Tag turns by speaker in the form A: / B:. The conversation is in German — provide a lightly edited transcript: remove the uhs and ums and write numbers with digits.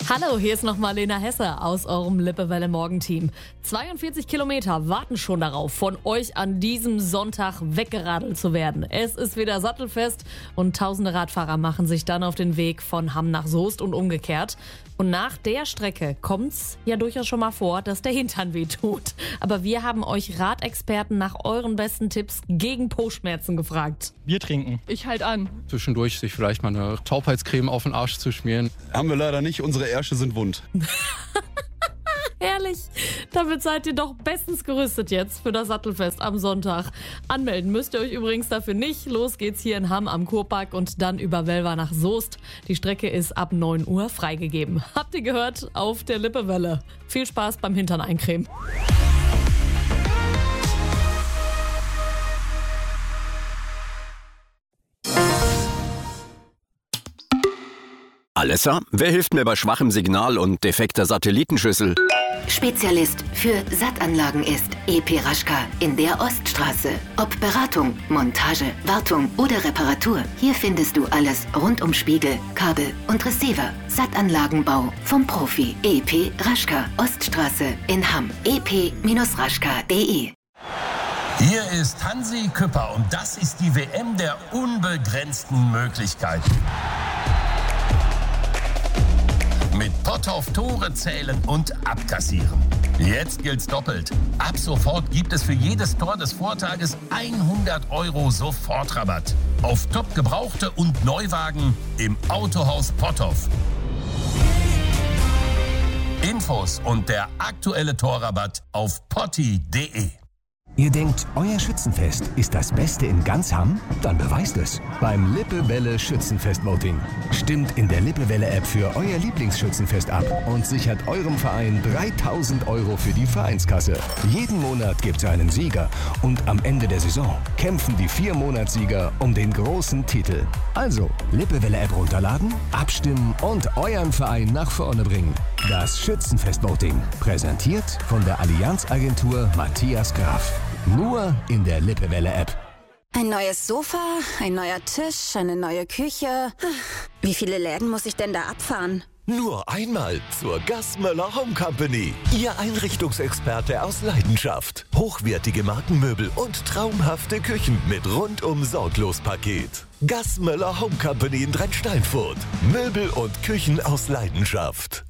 A: Hallo, hier ist nochmal Lena Hesse aus eurem Lippewelle-Morgenteam. 42 Kilometer warten schon darauf, von euch an diesem Sonntag weggeradelt zu werden. Es ist wieder Sattelfest und tausende Radfahrer machen sich dann auf den Weg von Hamm nach Soest und umgekehrt. Und nach der Strecke kommt's ja durchaus schon mal vor, dass der Hintern wehtut. Aber wir haben euch Radexperten nach euren besten Tipps gegen Po-Schmerzen gefragt.
B: Bier trinken.
C: Ich halt an.
D: Zwischendurch sich vielleicht mal eine Taubheitscreme auf den Arsch zu schmieren.
E: Haben wir leider nicht, unsere Ärsche sind wund.
A: Herrlich. Damit seid ihr doch bestens gerüstet jetzt für das Sattelfest am Sonntag. Anmelden müsst ihr euch übrigens dafür nicht. Los geht's hier in Hamm am Kurpark und dann über Welver nach Soest. Die Strecke ist ab 9 Uhr freigegeben. Habt ihr gehört? Auf der Lippewelle. Viel Spaß beim Hintern eincremen.
F: Alessa, wer hilft mir bei schwachem Signal und defekter Satellitenschüssel?
G: Spezialist für Sattanlagen ist EP Raschka in der Oststraße. Ob Beratung, Montage, Wartung oder Reparatur, hier findest du alles rund um Spiegel, Kabel und Receiver. Sattanlagenbau vom Profi. EP Raschka, Oststraße in Hamm. ep-raschka.de.
H: Hier ist Hansi Küpper und das ist die WM der unbegrenzten Möglichkeiten. Mit Potthoff Tore zählen und abkassieren. Jetzt gilt's doppelt. Ab sofort gibt es für jedes Tor des Vortages 100 € Sofortrabatt. Auf top gebrauchte und Neuwagen im Autohaus Potthoff. Infos und der aktuelle Torrabatt auf potti.de.
I: Ihr denkt, euer Schützenfest ist das Beste in ganz Hamm? Dann beweist es beim Lippewelle Schützenfest-Voting. Stimmt in der Lippewelle-App für euer Lieblingsschützenfest ab und sichert eurem Verein 3.000 € für die Vereinskasse. Jeden Monat gibt's einen Sieger und am Ende der Saison kämpfen die 4 Monatssieger um den großen Titel. Also, Lippewelle-App runterladen, abstimmen und euren Verein nach vorne bringen. Das Schützenfest-Voting, präsentiert von der Allianz-Agentur Matthias Graf. Nur in der Lippewelle-App.
J: Ein neues Sofa, ein neuer Tisch, eine neue Küche. Wie viele Läden muss ich denn da abfahren?
K: Nur einmal zur Gassmöller Home Company. Ihr Einrichtungsexperte aus Leidenschaft. Hochwertige Markenmöbel und traumhafte Küchen mit rundum sorglos Paket. Gassmöller Home Company in Dreiensteinfurt. Möbel und Küchen aus Leidenschaft.